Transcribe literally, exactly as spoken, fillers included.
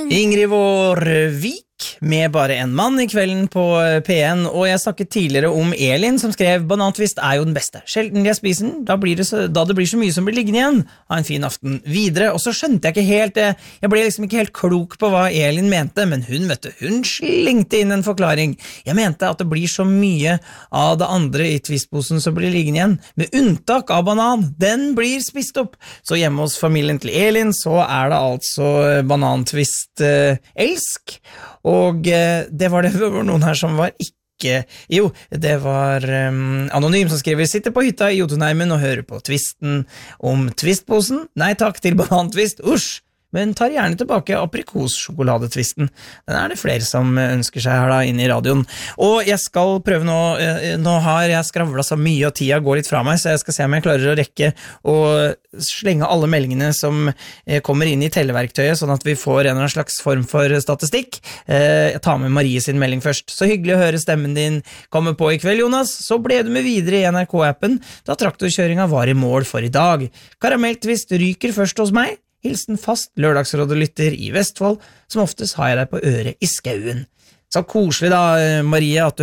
Ingrid Vårvik med bare en mann I kvelden på P en, og jeg snakket tidligere om Elin som skrev «Banantvist er jo den beste. Sjelden jeg spiser den, da, blir det så, da det blir så mye som blir liggende igjen. Ha en fin aften videre.» Og så skjønte jeg ikke helt det. Jeg ble liksom ikke helt klok på hva Elin mente, men hun, vet du, hun slengte inn en forklaring. Jeg mente at det blir så mye av det andre I twistposen som blir liggende igjen, med unntak av banan. Den blir spist opp. Så hjemme hos familien til Elin så er det altså banantvist eh, elsk, og eh, det var det det var noen her som var ikke jo, det var um, Anonym som skriver «Sitter på hytta I Jotunheimen og hører på twisten om twistposen. Nei takk til banantvist, usj! Men tar gjerne tilbake aprikossjokoladetvisten. Den er det flere som ønsker seg her da inne I radioen. Og jeg skal prøve nå, nå har jeg skravlet så mye og tida går litt fra meg, så jeg skal se om jeg klarer å rekke å slenge alle meldingene som kommer inn I telleverktøyet, sånn at vi får en eller annen slags form for statistikk. Jeg tar med Marie sin melding først. Så hyggelig å høre stemmen din komme på I kveld, Jonas. Så ble du med videre I N R K-appen, da traktorkjøringa var I mål for I dag. Karamelltvist ryker først hos meg. Hilsen fast lørdagsrådelytter I Vestfold, som oftest har jeg deg på øret I skauen. Så koselig da, Marie, at du